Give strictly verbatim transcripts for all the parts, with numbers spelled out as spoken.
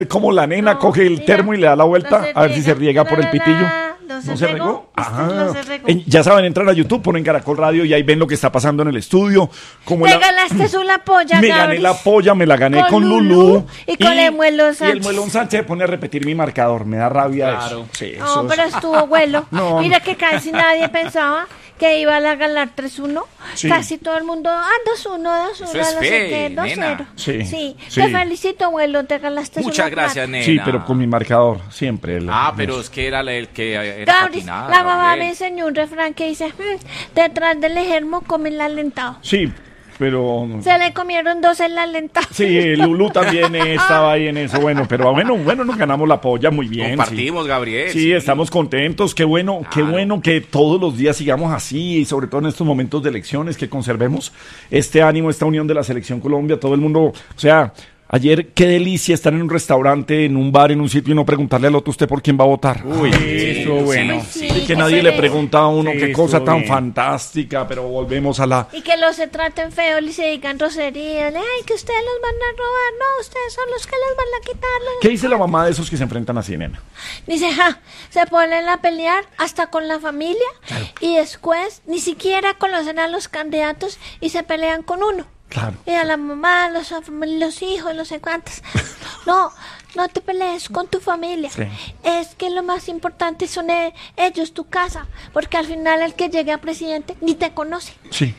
Como la nena No, coge el mira, termo y le da la vuelta no se a ver si se riega por el riega. pitillo. No se ¿No se regó. regó? Este Ah. no se regó. En- ya saben, entrar a YouTube, ponen Caracol Radio y ahí ven lo que está pasando en el estudio. Como Te la- ganaste su la polla, Me Gabris. gané la polla, me la gané Con con, Lulú Lulú. y con el Muelón Y el Sánchez. Muelón Sánchez se pone a repetir mi marcador. Me da rabia Claro. eso. Sí, No, eso pero es- estuvo bueno. No. Mira que casi nadie pensaba que iba a ganar tres uno. Sí. Casi todo el mundo, ah, dos uno, dos uno, Eso es no sé fe, qué, dos cero. nena. Sí, Sí. sí. Te felicito, abuelo, te ganaste Muchas una gracias, plata. nena. Sí, pero con mi marcador, siempre. el- Ah, pero es que era el que era Gabris, patinada, la mamá Gabriel. me enseñó un refrán que dice, "Mm, detrás del ejermo come el alentado". Sí, pero... Se le comieron dos el alentado. Sí, Lulú también eh, estaba ahí en eso. Bueno, pero bueno, bueno, nos ganamos la polla muy bien. sí. Compartimos, Gabriel. Sí, estamos contentos. Qué bueno, qué Claro. bueno que todos los días sigamos así y sobre todo en estos momentos de elecciones que conservemos este ánimo, esta unión de la Selección Colombia. Todo el mundo, o sea, ayer qué delicia estar en un restaurante, en un bar, en un sitio y no preguntarle al otro usted por quién va a votar. Uy, estuvo bueno. Sí, Y que qué nadie le pereza. pregunta a uno Sí, qué cosa estuvo tan bien. fantástica, pero volvemos a la... Y que los se traten feo y se digan roserías. Ay, que ustedes los van a robar. No, ustedes son los que les van a quitar. los- ¿Qué dice la mamá de esos que se enfrentan así, nena? Dice, ja, se ponen a pelear hasta con la familia y después ni siquiera conocen a los candidatos y se pelean con uno. Claro. Y a la mamá, los, los hijos, no sé cuántas. No, no te pelees con tu familia. Sí. Es que lo más importante son e- ellos, tu casa. Porque al final el que llegue a presidente ni te conoce. Sí.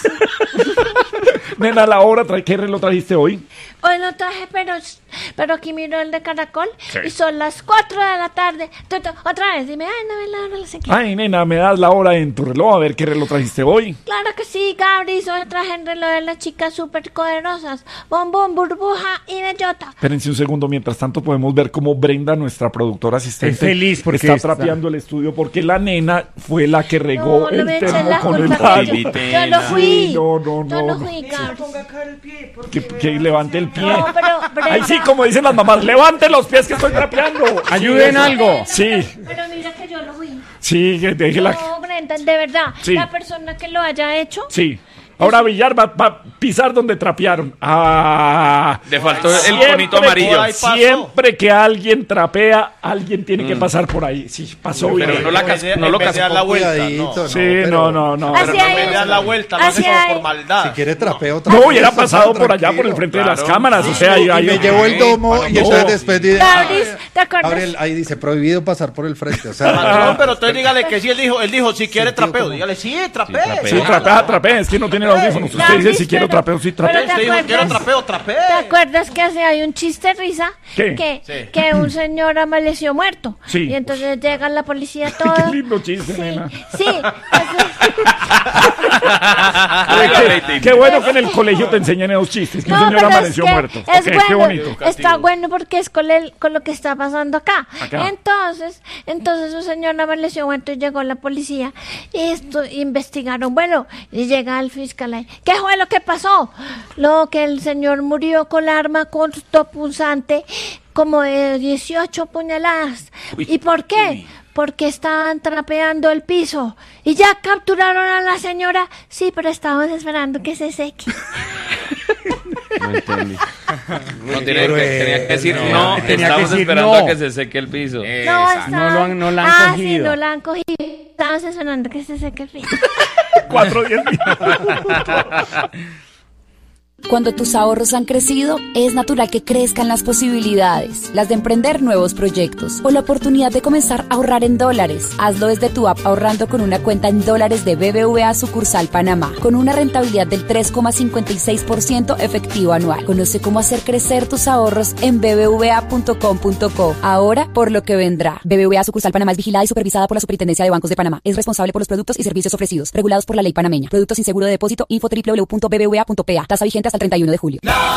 Nena, la hora, trae, ¿qué reloj trajiste hoy? Hoy lo traje, pero, pero aquí miro el de Caracol Sí. y son las cuatro de la tarde. Tu, tu, otra vez, dime, ay, no ve la hora, no sé qué. Ay, nena, me das la hora en tu reloj, a ver qué reloj trajiste hoy. Claro que sí, Gabris, hoy traje el reloj de las chicas súper poderosas. Bombón, burbuja y bellota. Espérense un segundo, mientras tanto podemos ver cómo Brenda, nuestra productora asistente, Es feliz porque está está- trapeando el estudio porque la nena fue la que regó No, no el me echen termo la con el culpa que tallo. yo, yo no fui. Sí, no, no, Yo no, no no. fui, Gabris. Que, que levante el pie. No, pero, Brenda, Ay, sí, como dicen las mamás, levante los pies que estoy trapeando. Ayuden Sí, eso. algo. Sí, pero mira que yo no fui. sí, que deje la... No, Brenda, de verdad, Sí. la persona que lo haya hecho, Sí. Ahora Villar va a pisar donde trapearon. Ah. Le faltó el Siempre conito por amarillo. ahí pasó. Siempre que alguien trapea, alguien tiene que pasar por ahí. Sí, pasó Pero bien. no la cas- no lo casó. la vuelta, Cuidadito, no. Sí, no, no, no. Así Pero no hay- me das la vuelta, no así hace como hay- por maldad. Si quiere trapeo otra No, vez, hubiera está pasado por allá, tranquilo. por el frente de las Claro. cámaras. O sea, ahí, Y ahí- me llevó el domo y no. entonces después de... Gabris, ¿te acuerdas? Gabriel, ahí dice, prohibido pasar por el frente. O sea, No, pero entonces dígale que sí, él dijo, él dijo, si quiere trapeo, dígale, sí, trapeo. Sí, trapea, trapea. Es que no tiene audífonos. Usted Gabris, dice si quiero pero- trapeo, sí pero trapea. te Usted dijo, quiero acuerdas? trapeo, trapeo. ¿Te acuerdas que hace hay un chiste risa? ¿Qué? Que, Sí. que un señor amaneció muerto. Sí. Y entonces llega la policía todo. Qué lindo chiste, Sí, nena. sí. Qué, qué bueno que en el colegio te enseñan esos chistes. Que un No, señor pero es amaneció que muerto. Es Ok, bueno, qué bonito. está bueno porque es con, el, con lo que está pasando acá. Acá. Entonces, entonces un señor amaneció muerto y llegó la policía y esto, investigaron. Bueno, y llega el fiscal ahí. ¿Qué fue lo que pasó? Lo que el señor murió con arma cortopunzante como de dieciocho puñaladas. Uy, ¿Y por qué? uy. Porque estaban trapeando el piso. ¿Y ya capturaron a la señora? Sí, pero estábamos esperando que se seque. No entendí. No, tenía, que, tenía que decir no, no, tenía que estamos decir esperando no. a que se seque el piso. No, Exacto. está- No lo han- no la han ah, cogido. Sí, no la han cogido. Estábamos esperando que se seque el piso. Cuatro diez Cuando tus ahorros han crecido, es natural que crezcan las posibilidades, las de emprender nuevos proyectos o la oportunidad de comenzar a ahorrar en dólares. Hazlo desde tu app ahorrando con una cuenta en dólares de B B V A sucursal Panamá, con una rentabilidad del tres coma cincuenta y seis por ciento efectivo anual. Conoce cómo hacer crecer tus ahorros en b b v a punto com punto co. Ahora por lo que vendrá. B B V A sucursal Panamá es vigilada y supervisada por la Superintendencia de Bancos de Panamá. Es responsable por los productos y servicios ofrecidos, regulados por la ley panameña. Productos sin seguro de depósito. Info w w w punto b b v a punto p a. Tasa vigente hasta el treinta y uno de julio.